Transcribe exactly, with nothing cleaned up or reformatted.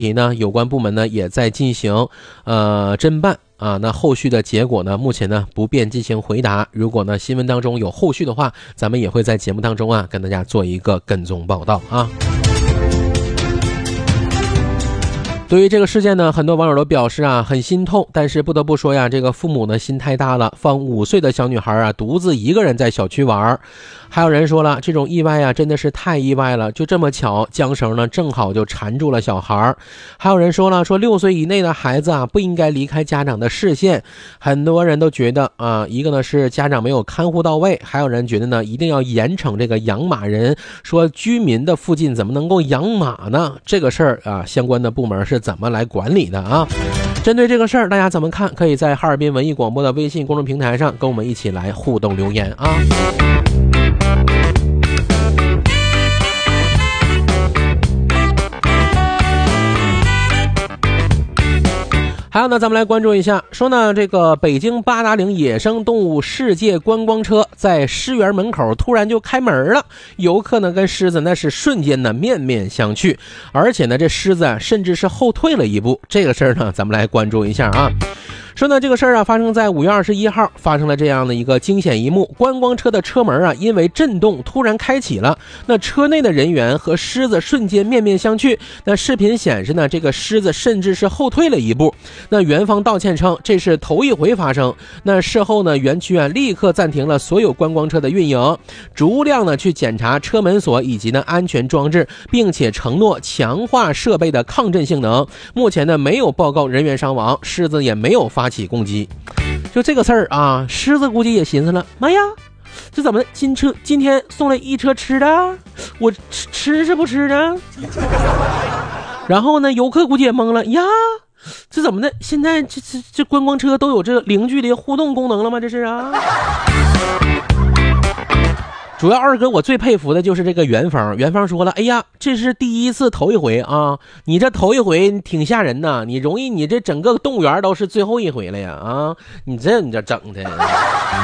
呢，有关部门呢也在进行呃侦办啊。那后续的结果呢，目前呢不便进行回答。如果呢新闻当中有后续的话，咱们也会在节目当中啊跟大家做一个跟踪报道啊。对于这个事件呢，很多网友都表示啊很心痛，但是不得不说呀，这个父母呢心太大了，放五岁的小女孩啊独自一个人在小区玩。还有人说了，这种意外啊真的是太意外了，就这么巧，缰绳呢正好就缠住了小孩。还有人说了，说六岁以内的孩子啊不应该离开家长的视线。很多人都觉得啊，一个呢是家长没有看护到位，还有人觉得呢一定要严惩这个养马人，说居民的附近怎么能够养马呢？这个事儿啊，相关的部门是怎么来管理的啊？针对这个事儿，大家怎么看？可以在哈尔滨文艺广播的微信公众平台上跟我们一起来互动留言啊。还有呢，咱们来关注一下，说呢，这个北京八达岭野生动物世界观光车在狮园门口突然就开门了，游客呢跟狮子那是瞬间呢面面相觑，而且呢这狮子啊甚至是后退了一步。这个事儿呢，咱们来关注一下啊。说呢，这个事儿啊发生在五月二十一号，发生了这样的一个惊险一幕。观光车的车门啊因为震动突然开启了，那车内的人员和狮子瞬间面面相觑。那视频显示呢，这个狮子甚至是后退了一步。那园方道歉称这是头一回发生。那事后呢，园区啊立刻暂停了所有观光车的运营，逐辆呢去检查车门锁以及呢安全装置，并且承诺强化设备的抗震性能。目前呢没有报告人员伤亡，狮子也没有发起攻击。就这个事儿啊，狮子估计也寻思了，妈呀，这怎么今车今天送来一车吃的，我吃吃是不吃呢？然后呢，游客估计也懵了呀，这怎么的？现在这这这观光车都有这零距离互动功能了吗？这是啊。主要二哥我最佩服的就是这个园方，园方说了，哎呀，这是第一次头一回啊，你这头一回挺吓人呐，你容易你这整个动物园都是最后一回了呀啊，你这你这整的。